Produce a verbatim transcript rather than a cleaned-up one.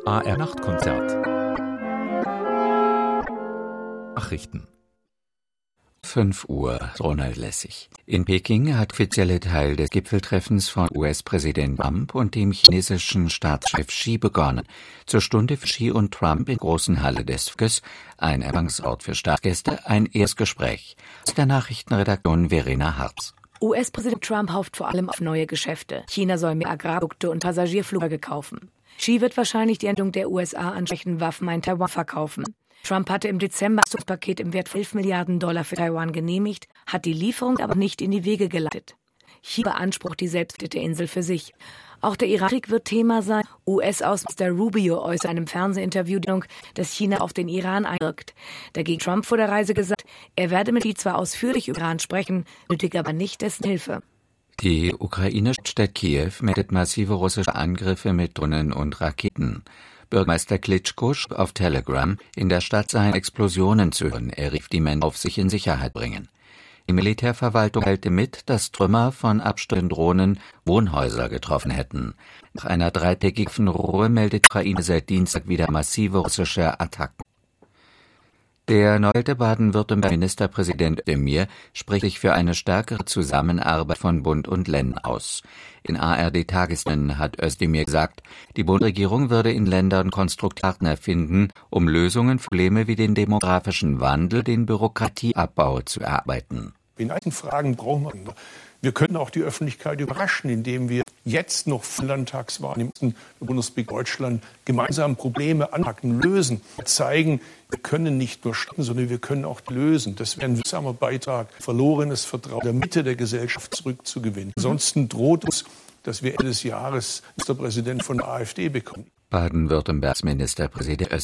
A R Nachtkonzert. Nachrichten. fünf Uhr, Ronald Lessig. In Peking hat offizielle Teil des Gipfeltreffens von U S-Präsident Trump und dem chinesischen Staatschef Xi begonnen. Zur Stunde für Xi und Trump in großen Halle des Volkes, ein Empfangsort für Staatsgäste, ein Erstgespräch. Aus der Nachrichtenredaktion Verena Harz. U S-Präsident Trump hofft vor allem auf neue Geschäfte. China soll mehr Agrarprodukte und Passagierflugzeuge kaufen. Xi wird wahrscheinlich die Entwicklung der U S A an schwächenden Waffen an Taiwan verkaufen. Trump hatte im Dezember ein Paket im Wert von elf Milliarden Dollar für Taiwan genehmigt, hat die Lieferung aber nicht in die Wege geleitet. China beansprucht die selbstbestimmte Insel für sich. Auch der Irakkrieg wird Thema sein. U S-Außenminister Rubio äußerte in einem Fernsehinterview, dass China auf den Iran einwirkt. Dagegen Trump vor der Reise gesagt, er werde mit Xi zwar ausführlich über Iran sprechen, nötige aber nicht dessen Hilfe. Die ukrainische Stadt Kiew meldet massive russische Angriffe mit Drohnen und Raketen. Bürgermeister Klitschko schrieb auf Telegram, in der Stadt seien Explosionen zu hören. Er rief die Männer auf, sich in Sicherheit bringen. Die Militärverwaltung teilte mit, dass Trümmer von abstürzenden Drohnen Wohnhäuser getroffen hätten. Nach einer dreitägigen Ruhe meldet die Ukraine seit Dienstag wieder massive russische Attacken. Der neu gewählte Baden-Württemberger Ministerpräsident Özdemir spricht sich für eine stärkere Zusammenarbeit von Bund und Ländern aus. In A R D-Tagesthemen hat Özdemir gesagt, die Bundesregierung würde in Ländern konstruktive Partner finden, um Lösungen für Probleme wie den demografischen Wandel, den Bürokratieabbau zu erarbeiten. In einigen Fragen brauchen wir. Wir können auch die Öffentlichkeit überraschen, indem wir jetzt noch vor Landtagswahlen im Bundesrepublik Deutschland gemeinsam Probleme anpacken, lösen, zeigen, wir können nicht nur stoppen, sondern wir können auch lösen. Das wäre ein wirksamer Beitrag, verlorenes Vertrauen der Mitte der Gesellschaft zurückzugewinnen. Ansonsten droht uns, dass wir Ende des Jahres Ministerpräsident von der AfD bekommen. Baden-Württembergs Ministerpräsident